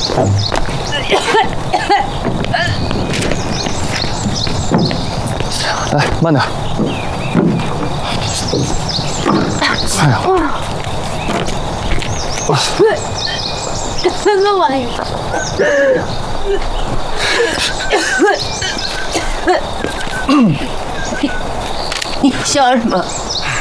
来，慢点。哎呀！ 什么玩意儿？你笑什么？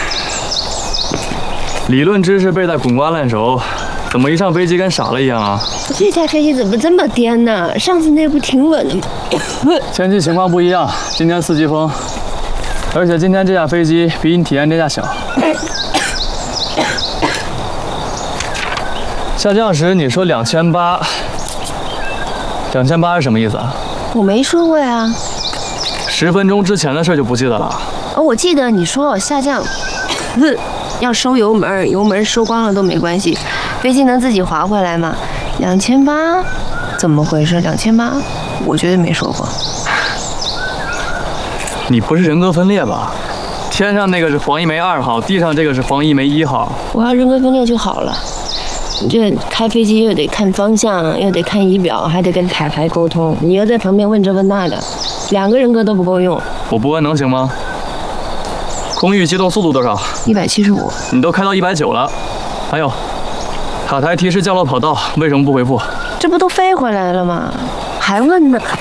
理论知识背得滚瓜烂熟，怎么一上飞机跟傻了一样啊？ 这架飞机怎么这么颠呢？上次那不挺稳的吗？ 前期情况不一样，今天四级风，而且今天这架飞机比你体验这架小。下降时你说2800，2800是什么意思啊？ 我没说过呀。 10分钟之前的事就不记得了。 哦，我记得你说下降，要收油门，油门收光了都没关系，飞机能自己滑回来吗？2800，怎么回事？2800，我绝对没说过。 你不是人格分裂吧？天上那个是黄一梅2号，地上这个是黄一梅1号。 我要人格分裂就好了。你这开飞机又得看方向，又得看仪表，还得跟塔台沟通，你又在旁边问这问那的，2个人格都不够用。 我不问能行吗？空域机动速度多少 ？175。 你都开到190了。还有，塔台提示降落跑道，为什么不回复？ 这不都飞回来了吗？还问呢？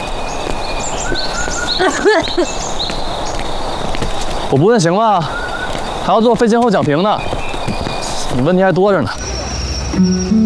我不问行吗？还要做飞行后讲评呢，你问题还多着呢。